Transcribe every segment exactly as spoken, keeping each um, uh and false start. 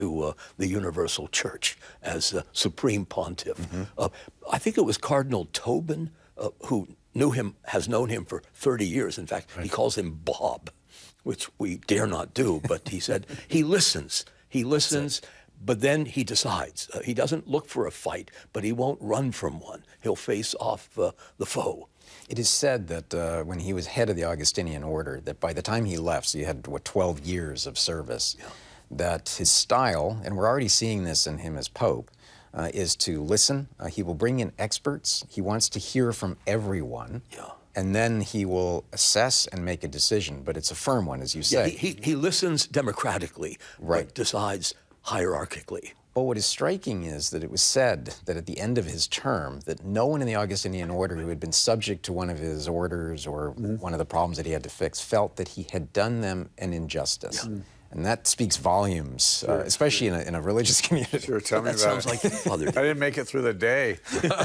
to uh, the Universal Church as uh, Supreme Pontiff. Mm-hmm. uh, I think it was Cardinal Tobin, uh, who knew him, has known him for thirty years. In fact, right. He calls him Bob, which we dare not do, but he said he listens. He listens, but then he decides. Uh, he doesn't look for a fight, but he won't run from one. He'll face off uh, the foe. It is said that uh, when he was head of the Augustinian order, that by the time he left, so he had, what, twelve years of service, yeah. that his style, and we're already seeing this in him as Pope, uh, is to listen. Uh, he will bring in experts. He wants to hear from everyone. Yeah. And then he will assess and make a decision, but it's a firm one, as you say. Yeah, he, he, he listens democratically, right. but decides hierarchically. But what is striking is that it was said that at the end of his term, that no one in the Augustinian order who had been subject to one of his orders or mm-hmm. one of the problems that he had to fix felt that he had done them an injustice. Yeah. And that speaks volumes, sure, uh, especially sure. in, a, in a religious community. Sure, tell me that about sounds it. like your father. I didn't make it through the day.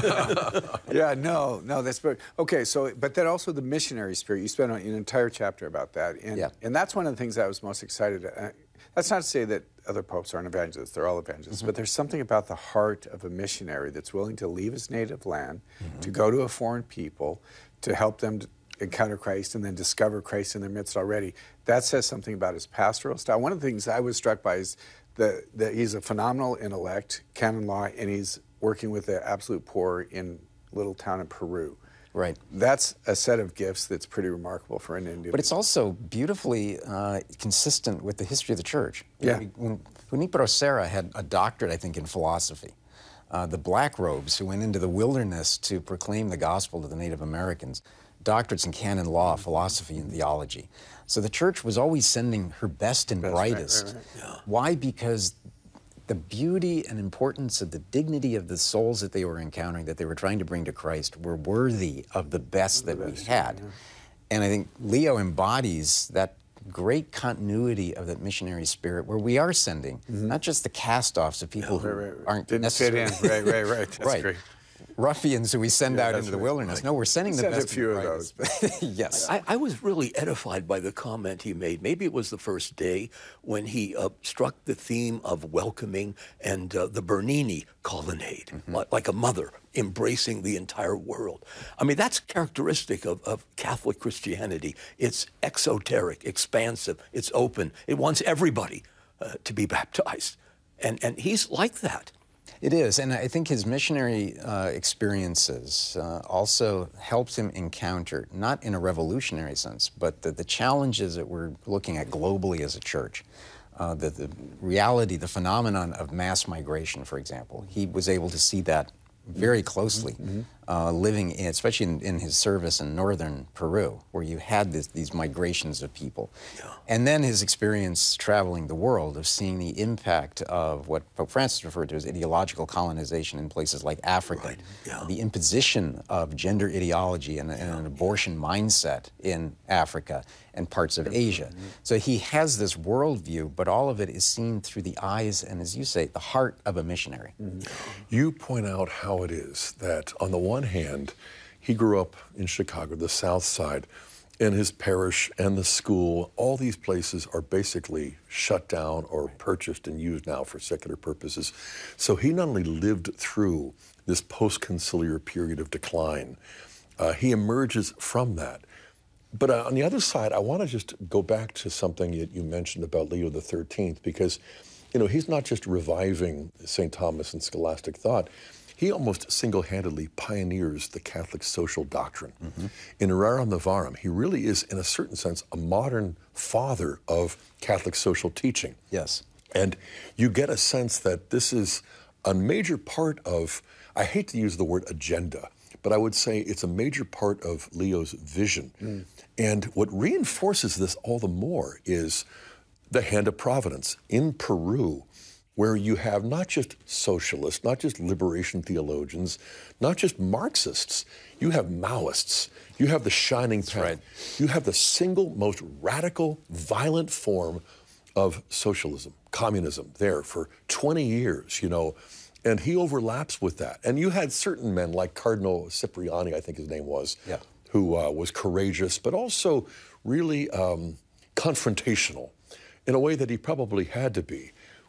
Yeah, no, no, that's very, okay, so, but then also the missionary spirit, you spent an entire chapter about that. And, yeah. and that's one of the things I was most excited at. That's not to say that other popes aren't evangelists, they're all evangelists, mm-hmm. but there's something about the heart of a missionary that's willing to leave his native land, mm-hmm. to go to a foreign people, to help them to encounter Christ and then discover Christ in their midst already. That says something about his pastoral style. One of the things I was struck by is that he's a phenomenal intellect, canon law, and he's working with the absolute poor in a little town in Peru. Right. That's a set of gifts that's pretty remarkable for an Indian. But it's also beautifully uh, consistent with the history of the church. Yeah. When Junipero Serra had a doctorate, I think, in philosophy. Uh, the black robes who went into the wilderness to proclaim the gospel to the Native Americans, doctorates in canon law, philosophy, and theology. So the church was always sending her best and best, brightest. Right, right, right. Yeah. Why? Because the beauty and importance of the dignity of the souls that they were encountering, that they were trying to bring to Christ, were worthy of the best the that best, we had. Yeah. And I think Leo embodies that great continuity of that missionary spirit where we are sending, mm-hmm. not just the cast-offs of people no, who right, right, right. aren't Didn't necessarily... fit in. Right, right, right. That's right. great. Ruffians who we send yeah, out into the right. wilderness. Right. No, we're sending we the sent best. a few of those. Yes. I, I was really edified by the comment he made. Maybe it was the first day when he uh, struck the theme of welcoming and uh, the Bernini colonnade, mm-hmm. like, like a mother embracing the entire world. I mean, that's characteristic of, of Catholic Christianity. It's exoteric, expansive, it's open. It wants everybody uh, to be baptized. And, and he's like that. It is, and I think his missionary uh, experiences uh, also helped him encounter, not in a revolutionary sense, but the, the challenges that we're looking at globally as a church. Uh, the, the reality, the phenomenon of mass migration, for example. He was able to see that very closely, mm-hmm. uh, living, in, especially in, in his service in northern Peru, where you had this, these migrations of people. Yeah. And then his experience traveling the world of seeing the impact of what Pope Francis referred to as ideological colonization in places like Africa, right. yeah. the imposition of gender ideology and, and an abortion mindset in Africa and parts of Asia. Mm-hmm. So he has this worldview, but all of it is seen through the eyes and, as you say, the heart of a missionary. Mm-hmm. You point out how it is that, on the one hand, he grew up in Chicago, the South Side, and his parish and the school, all these places are basically shut down or purchased and used now for secular purposes. So he not only lived through this post-conciliar period of decline, uh, he emerges from that. But uh, on the other side, I want to just go back to something that you mentioned about Leo the thirteenth, because, you know, he's not just reviving Saint Thomas and scholastic thought. He almost single-handedly pioneers the Catholic social doctrine. Mm-hmm. In Rerum Novarum, he really is, in a certain sense, a modern father of Catholic social teaching. Yes. And you get a sense that this is a major part of, I hate to use the word agenda, but I would say it's a major part of Leo's vision. Mm. And what reinforces this all the more is the hand of providence in Peru, where you have not just socialists, not just liberation theologians, not just Marxists, you have Maoists, you have the shining path, right. You have the single most radical, violent form of socialism, communism, there for twenty years, you know, and he overlaps with that. And you had certain men like Cardinal Cipriani, I think his name was, yeah. who uh, was courageous, but also really um, confrontational in a way that he probably had to be.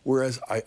Whereas I,